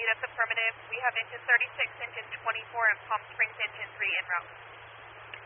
that's affirmative. We have engine 36, engine 24, and Palm Springs engine 3 en route.